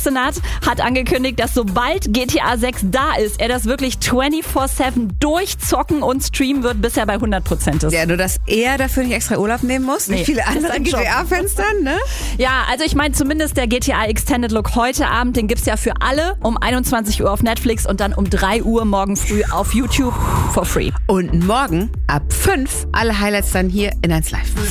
Xenat hat angekündigt, dass sobald GTA 6 da ist, er das wirklich 24/7 durchzocken und streamen wird, bis er bei 100% ist. Ja, nur dass er dafür nicht extra Urlaub nehmen muss, wie viele andere GTA-Fans dann, ne? Ja, also ich meine zumindest der GTA Extended Look heute Abend, den gibt's ja für alle um 21 Uhr auf Netflix und dann um 3 Uhr morgen früh auf YouTube for free. Und morgen ab 5 alle Highlights dann hier in 1 Live.